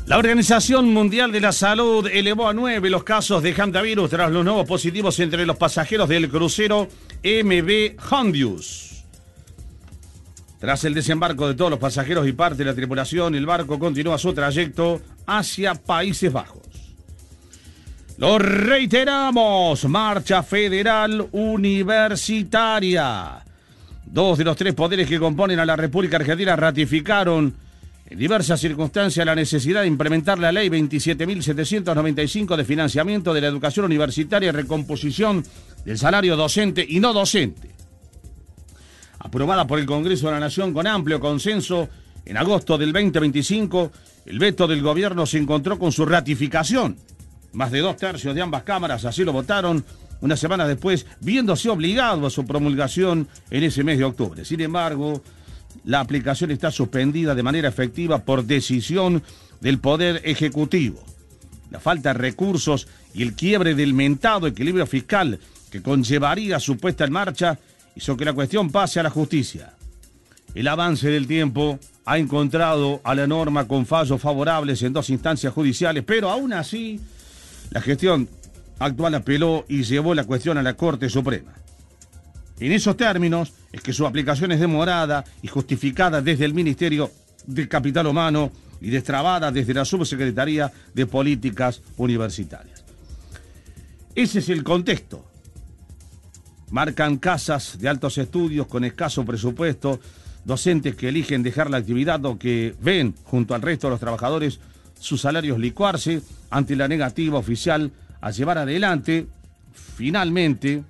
La Organización Mundial de la Salud elevó a 9 los casos de hantavirus tras los nuevos positivos entre los pasajeros del crucero MV Hondius. Tras el desembarco de todos los pasajeros y parte de la tripulación, el barco continúa su trayecto hacia Países Bajos. Lo reiteramos, marcha federal universitaria. 2 de los 3 poderes que componen a la República Argentina ratificaron en diversas circunstancias la necesidad de implementar la ley 27.795 de financiamiento de la educación universitaria y recomposición del salario docente y no docente. Aprobada por el Congreso de la Nación con amplio consenso en agosto del 2025, el veto del gobierno se encontró con su ratificación. Más de 2/3 de ambas cámaras así lo votaron, una semana después, viéndose obligado a su promulgación en ese mes de octubre. Sin embargo, la aplicación está suspendida de manera efectiva por decisión del Poder Ejecutivo. La falta de recursos y el quiebre del mentado equilibrio fiscal que conllevaría su puesta en marcha hizo que la cuestión pase a la justicia. El avance del tiempo ha encontrado a la norma con fallos favorables en 2 instancias judiciales, pero aún así la gestión actual apeló y llevó la cuestión a la Corte Suprema. En esos términos es que su aplicación es demorada y justificada desde el Ministerio de Capital Humano y destrabada desde la Subsecretaría de Políticas Universitarias. Ese es el contexto. Marcan casas de altos estudios con escaso presupuesto, docentes que eligen dejar la actividad o que ven, junto al resto de los trabajadores, sus salarios licuarse ante la negativa oficial a llevar adelante, finalmente,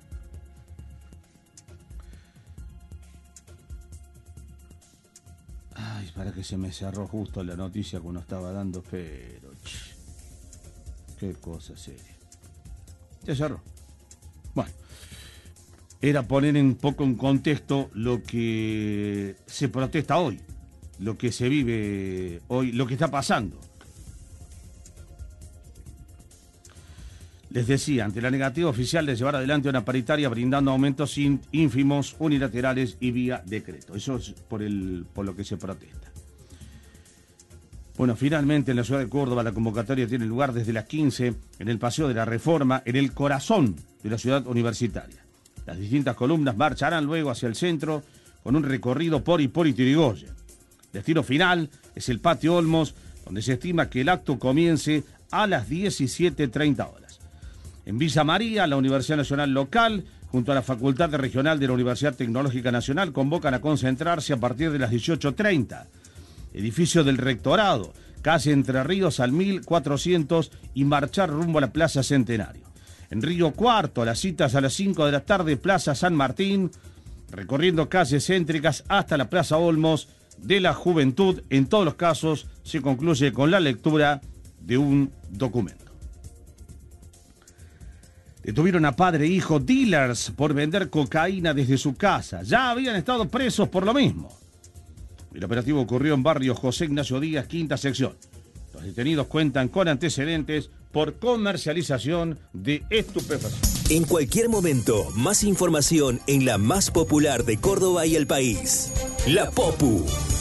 para que se me cerró justo la noticia que uno estaba dando, pero qué cosa seria. Se cerró. Bueno, era poner un poco en contexto lo que se protesta hoy, lo que se vive hoy, lo que está pasando. Les decía, ante la negativa oficial de llevar adelante una paritaria brindando aumentos ínfimos, unilaterales y vía decreto. Eso es por lo que se protesta. Bueno, finalmente en la ciudad de Córdoba la convocatoria tiene lugar desde las 15 en el Paseo de la Reforma, en el corazón de la ciudad universitaria. Las distintas columnas marcharán luego hacia el centro con un recorrido por Hipólito Yrigoyen. Destino final es el Patio Olmos, donde se estima que el acto comience a las 17:30 horas. En Villa María, la Universidad Nacional Local, junto a la Facultad Regional de la Universidad Tecnológica Nacional, convocan a concentrarse a partir de las 18:30. Edificio del Rectorado, calle Entre Ríos al 1400 y marchar rumbo a la Plaza Centenario. En Río Cuarto, las citas a las 5 de la tarde, Plaza San Martín, recorriendo calles céntricas hasta la Plaza Olmos de la Juventud. En todos los casos se concluye con la lectura de un documento. Detuvieron a padre e hijo dealers por vender cocaína desde su casa. Ya habían estado presos por lo mismo. El operativo ocurrió en barrio José Ignacio Díaz, quinta sección. Los detenidos cuentan con antecedentes por comercialización de estupefacientes. En cualquier momento, más información en la más popular de Córdoba y el país. La Popu.